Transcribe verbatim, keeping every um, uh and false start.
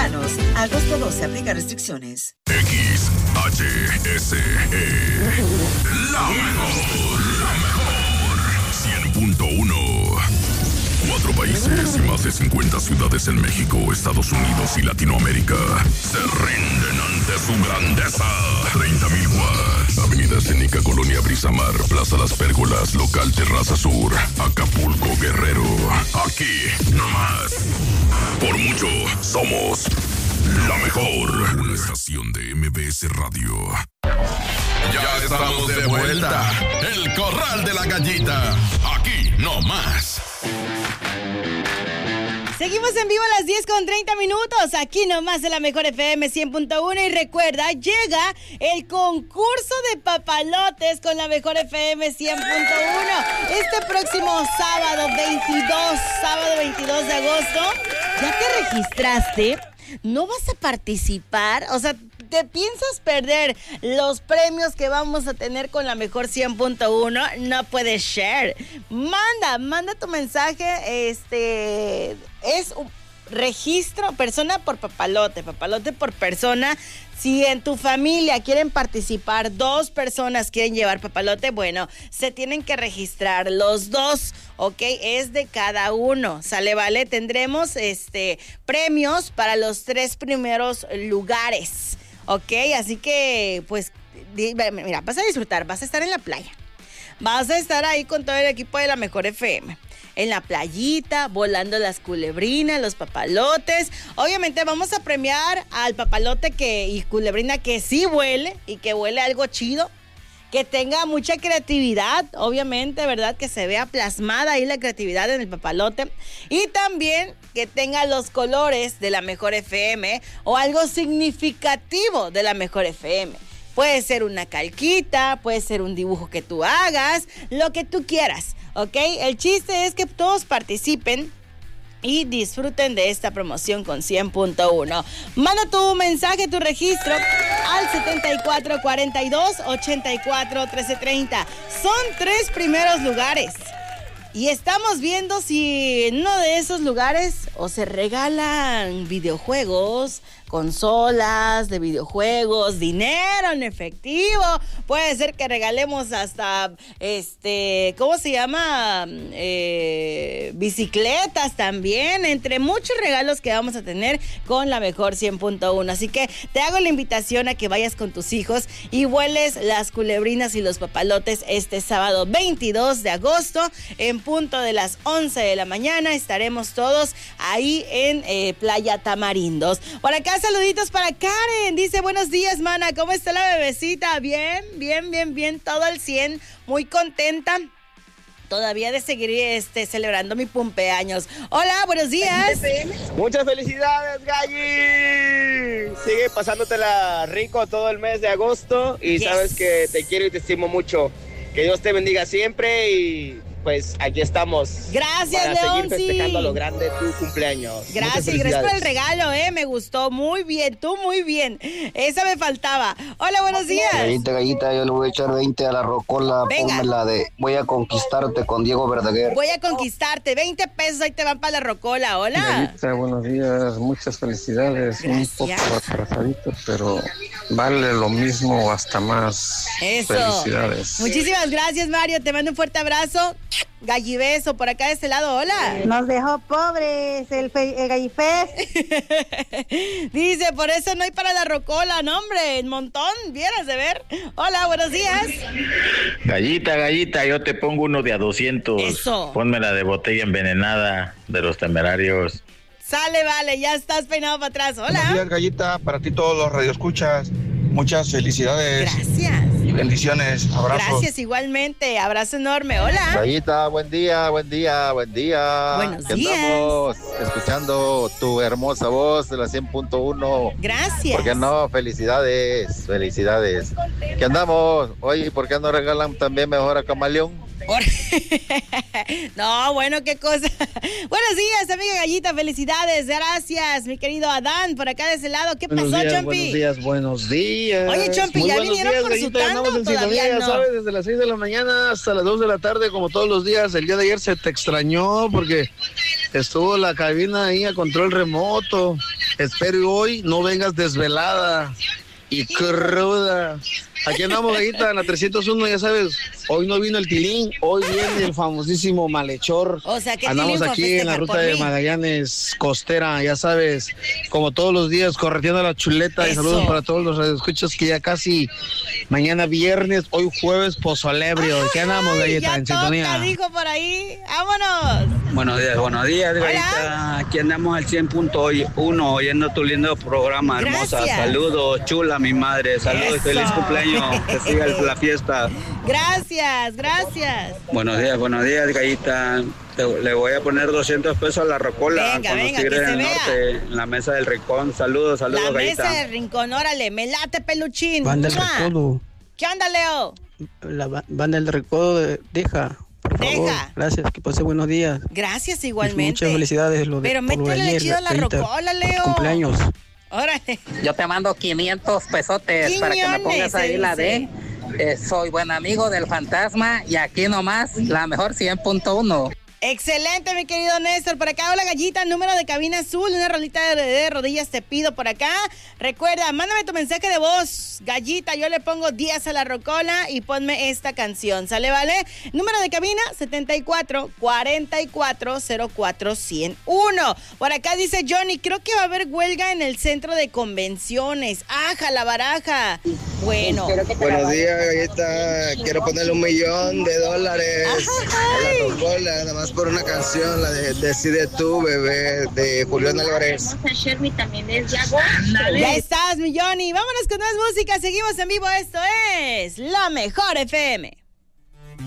Planos. Agosto doce, aplica restricciones. X H S E. La mejor, la mejor. cien punto uno. Cuatro países y más de cincuenta ciudades en México, Estados Unidos y Latinoamérica se rinden ante su grandeza. treinta mil watts. Avenida Escénica, Colonia Brisamar, Plaza Las Pérgolas, Local Terraza Sur, Acapulco, Guerrero. Aquí, nomás. Por mucho, somos la mejor. Una estación de M B S Radio. Ya estamos de vuelta. El Corral de la Gallita. Aquí, nomás. Seguimos en vivo a las diez con treinta minutos, aquí nomás en la mejor F M cien punto uno. Y recuerda, llega el concurso de papalotes con la mejor F M cien punto uno. Este próximo sábado veintidós, sábado veintidós de agosto, ¿ya te registraste? ¿No vas a participar? O sea, ¿te piensas perder los premios que vamos a tener con la mejor cien punto uno? No puedes share. Manda, manda tu mensaje. Este es un registro persona por papalote, papalote por persona. Si en tu familia quieren participar, dos personas quieren llevar papalote, bueno, se tienen que registrar los dos, ¿ok? Es de cada uno, ¿sale? Vale, tendremos este premios para los tres primeros lugares, ¿ok? Así que, pues, mira, vas a disfrutar, vas a estar en la playa, vas a estar ahí con todo el equipo de la mejor F M. En la playita, volando las culebrinas, los papalotes. Obviamente vamos a premiar al papalote que y culebrina que sí huele y que huele algo chido, que tenga mucha creatividad, obviamente, ¿verdad? Que se vea plasmada ahí la creatividad en el papalote. Y también que tenga los colores de la mejor F M o algo significativo de la mejor F M. Puede ser una calquita, puede ser un dibujo que tú hagas, lo que tú quieras, ¿ok? El chiste es que todos participen y disfruten de esta promoción con cien punto uno. Manda tu mensaje, tu registro al setenta y cuatro cuarenta y dos ochenta y cuatro trece treinta. Son tres primeros lugares. Y estamos viendo si en uno de esos lugares o se regalan videojuegos, consolas de videojuegos, dinero en efectivo. Puede ser que regalemos hasta, este, ¿cómo se llama? Eh, bicicletas también, entre muchos regalos que vamos a tener con la mejor cien punto uno. Así que te hago la invitación a que vayas con tus hijos y vueles las culebrinas y los papalotes este sábado veintidós de agosto en punto de las once de la mañana. Estaremos todos ahí en eh, Playa Tamarindos. Por acá saluditos para Karen. Dice, buenos días, mana. ¿Cómo está la bebecita? Bien, bien, bien, bien. Todo al cien. Muy contenta. Todavía de seguir este, celebrando mi cumpleaños. Hola, buenos días. Muchas felicidades, Galli. Sigue pasándotela rico todo el mes de agosto. Y yes, sabes que te quiero y te estimo mucho. Que Dios te bendiga siempre y... pues aquí estamos. Gracias, para León, seguir festejando a lo grande tu cumpleaños. Gracias, gracias por el regalo, eh, me gustó, muy bien, tú muy bien. Esa me faltaba. Hola, buenos días. Gallita, gallita, yo le voy a echar veinte a la rocola. Venga. Pónmela de Voy a conquistarte con Diego Verdaguer. Voy a conquistarte, veinte pesos, ahí te van para la rocola. Hola. Gallita, buenos días, muchas felicidades. Gracias. Un poco atrasadito, pero vale lo mismo, hasta más. Eso. Felicidades. Muchísimas gracias, Mario, te mando un fuerte abrazo. Gallibeso, por acá de este lado, hola. Nos dejó pobres el, fe, el Gallifest. Dice, por eso no hay para la rocola, no, hombre, un montón, vieras de ver. Hola, buenos días. Gallita, gallita, yo te pongo uno de a doscientos. Eso. Ponme la de botella envenenada de los Temerarios. Sale, vale, ya estás peinado para atrás, hola. Buenos días, Gallita, para ti todos los radioescuchas. Muchas felicidades. Gracias. Y bendiciones, abrazos. Gracias, igualmente, abrazo enorme, hola. Gallita, buen día, buen día, buen día. Buenos ¿Qué días. Estamos escuchando tu hermosa voz de la cien punto uno. Gracias. ¿Por qué no? Felicidades, felicidades. ¿Qué andamos? Oye, ¿por qué no regalan también mejor a Camaleón? No, bueno, qué cosa. Buenos días, amiga Gallita, felicidades, gracias, mi querido Adán, por acá de ese lado. ¿Qué buenos pasó, días, Chompi? Buenos días, buenos días. Oye, Chompi, muy ¿ya buenos vinieron días, por Gallita, su tanda o todavía sintonía, no? ¿sabes? Desde las seis de la mañana hasta las dos de la tarde, como todos los días. El día de ayer se te extrañó porque Estuvo la cabina ahí a control remoto. Espero hoy no vengas desvelada y cruda. Aquí andamos, Gallita, en la trescientos uno, ya sabes. Hoy no vino el Tilín, hoy viene el famosísimo malhechor. O sea, que andamos Tilín aquí en la ruta de Magallanes Costera, ya sabes, como todos los días, correteando la chuleta. Eso. Y saludos para todos los radioescuchas que ya casi mañana viernes, hoy jueves, pozolebrio. Aquí andamos, Gallita, en sintonía. Dijo por ahí, vámonos. Buenos días, buenos días, Gallita. Aquí andamos al cien punto uno, oyendo tu lindo programa, hermosa. Gracias. Saludos, chula, mi madre. Saludos, Eso. feliz cumpleaños. Que siga la fiesta. Gracias, gracias. Buenos días, buenos días, Gallita. Te- le voy a poner doscientos pesos a la rocola Venga, con venga, los Tigres que se del vea. Norte en la mesa del Rincón. Saludos, saludos, La Gallita. mesa del rincón, órale, me late, peluchín. Banda del ¡Mua! Recodo. ¿Qué onda, Leo? La ba- banda del Recodo de Deja. Por favor. Deja. Gracias, que pase buenos días. Gracias, igualmente. Muchas felicidades. Lo de, Pero por lo de métele ayer, chido a la Gallita. rocola, Leo. Cumpleaños. Órale. Yo te mando quinientos pesotes para que me Quiñones, pongas ahí se la dice. de eh, soy buen amigo del fantasma y aquí nomás la mejor cien punto uno. Excelente, mi querido Néstor. Por acá, hola, Gallita, número de cabina azul, una rolita de, de rodillas te pido por acá. Recuerda, mándame tu mensaje de voz, Gallita, yo le pongo diez a la rocola y ponme esta canción, ¿sale, vale? Número de cabina, setenta y cuatro, cuarenta y cuatro, cero cuatro, ciento uno. Por acá dice Johnny, creo que va a haber huelga en el centro de convenciones. ¡Aja, la baraja! Bueno. Buenos días, Gallita. Quiero ponerle un millón de dólares a la rocola, nada más por una canción, la de Decide Tú, bebé, de Julián Álvarez. Ya estás, mi Johnny. Vámonos con más música. Seguimos en vivo. Esto es La Mejor F M.